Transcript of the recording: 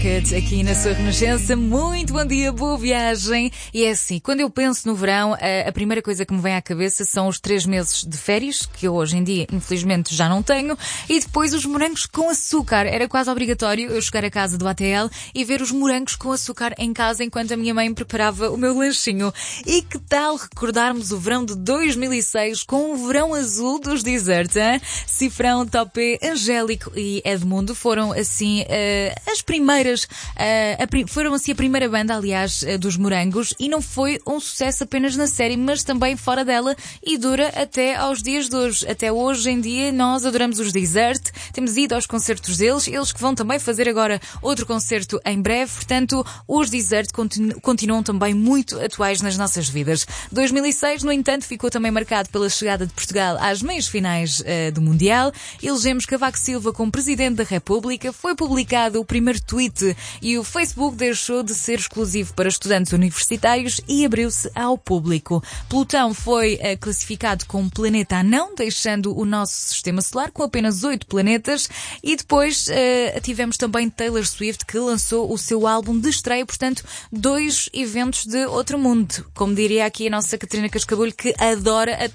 Rocket aqui na sua Renascença. Muito bom dia, boa viagem. E é assim, quando eu penso no verão, a primeira coisa que me vem à cabeça são os 3 meses de férias, que eu hoje em dia, infelizmente, já não tenho, e depois os morangos com açúcar. Era quase obrigatório eu chegar a casa do ATL e ver os morangos com açúcar em casa enquanto a minha mãe preparava o meu lanchinho. E que tal recordarmos o verão de 2006 com o verão azul dos Desert, hein? Cifrão, Topé, Angélico e Edmundo foram assim as primeiras, foram assim a primeira banda, aliás, dos Morangos, e não foi um sucesso apenas na série, mas também fora dela, e dura até aos dias de hoje. Até hoje em dia nós adoramos os Desert, temos ido aos concertos deles, eles que vão também fazer agora outro concerto em breve, portanto os Desert continuam também muito atuais nas nossas vidas. 2006, no entanto, ficou também marcado pela chegada de Portugal às meias finais do Mundial. Elegemos Cavaco Silva como Presidente da República, foi publicado o primeiro tweet e o Facebook deixou de ser exclusivo para estudantes universitários e abriu-se ao público. Plutão foi classificado como planeta anão, deixando o nosso sistema solar com apenas 8 planetas, e depois tivemos também Taylor Swift, que lançou o seu álbum de estreia, portanto 2 eventos de outro mundo, como diria aqui a nossa Catarina Cascabulho, que adora a